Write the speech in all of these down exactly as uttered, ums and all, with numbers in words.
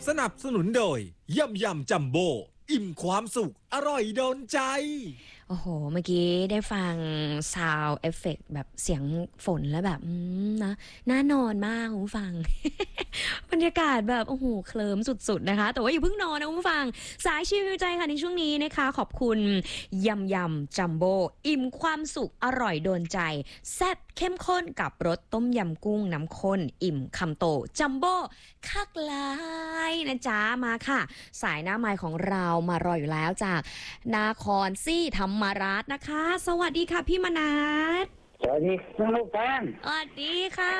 สนับสนุนโดยยำยำจัมโบ้อิ่มความสุขอร่อยโดนใจโอ้โหเมื่อกี้ได้ฟังซาวด์เอฟเฟกต์แบบเสียงฝนแล้วแบบนะน่านอนมากคุณฟัง บรรยากาศแบบโอ้โหเคลิ้มสุดๆนะคะแต่ว่าอย่าเพิ่งนอนนะคุณฟังสายชีวิตใจค่ะในช่วงนี้นะคะขอบคุณยำยำจัมโบ้อิ่มความสุขอร่อยโดนใจแซ่บเข้มข้นกับรสต้มยำกุ้งน้ำข้นอิ่มคำโตจัมโบ้คักลายนะจ๊ะมาค่ะสายหน้าไมค์ของเรามารออยู่แล้วจากนาครซี่ธรรมราชนะคะสวัสดีค่ะพี่มนัสสวัสดีคุณลูกแป้งสวัสดีค่ะ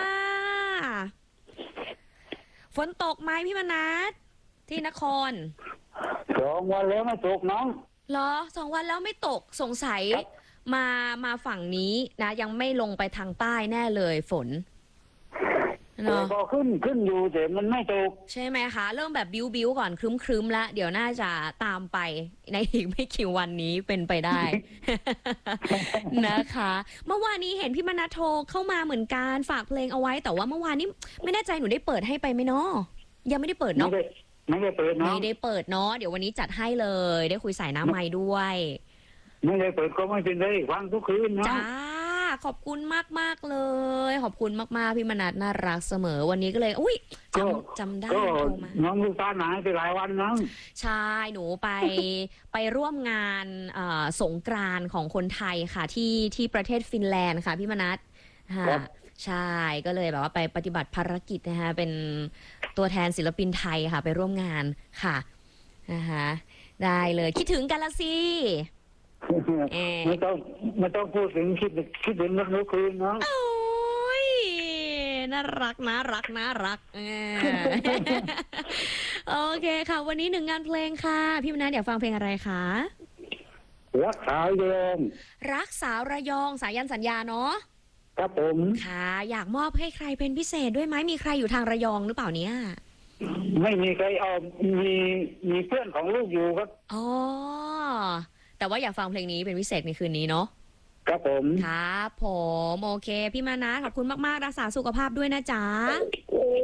ฝนตกไหมพี่มนัสที่นครสองวันแล้วไม่ตกน้องเหรอสองวันแล้วไม่ตกสงสัยมามาฝั่งนี้นะยังไม่ลงไปทางใต้แน่เลยฝนเนาะก็ขึ้นขึ้นอยู่แต่มันไม่ตกใช่ไหมคะเริ่มแบบบิ้วบิ้วก่อนครึ้มครึ้มแล้วเดี๋ยวน่าจะตามไปในอีกไม่กี่วันนี้เป็นไปได้ นะคะเมื่อวานนี้เห็นพี่มนัสโทรเข้ามาเหมือนกันฝากเพลงเอาไว้แต่ว่าเมื่อวานนี้ไม่แน่ใจหนูได้เปิดให้ไปไหมเนาะยังไม่ได้เปิดเนาะไม่ได้เปิดเนาะไม่ได้เปิดเนาะเดี๋ยววันนี้จัดให้เลยได้คุยสายน้ำไม้ด้วยไม่ได้เปิดก็ไม่เป็นไรฟังทุกคืนนะจ้าขอบคุณมากมากเลยขอบคุณมากๆพี่มนัสน่ารักเสมอวันนี้ก็เลยอุ้ยจำจำได้โทรมาน้องลูกตาหายไปหลายวันน้องใช่หนูไปไปร่วมงานสงกรานต์ของคนไทยค่ะที่ที่ประเทศฟินแลนด์ค่ะพี่มนัสค่ะใช่ก็เลยแบบว่าไปปฏิบัติภารกิจนะคะเป็นตัวแทนศิลปินไทยค่ะไปร่วมงานค่ะนะคะได้เลยคิดถึงกันละสิไม่ต้องไม่ต้องพูดถึงคิดคิดถึงนักนุคืนเนาะโอ้ยน่ารักน่ารักน่ารักโอเคค่ะวันนี้หนึ่งงานเพลงค่ะพี่มนัสอยากฟังเพลงอะไรคะรักสาวระยองรักสาวระยองสายันสัญญาเนาะครับผมค่ะอยากมอบให้ใครเป็นพิเศษด้วยไหมมีใครอยู่ทางระยองหรือเปล่าเนี่ยไม่มีใครเอามีมีเพื่อนของลูกอยู่ครับอ๋อแต่ว่าอยากฟังเพลงนี้เป็นพิเศษในคืนนี้เนาะครับผมครับผมโอเคพี่มานะขอบคุณมากๆรักษาสุขภาพด้วยนะจ๊ะ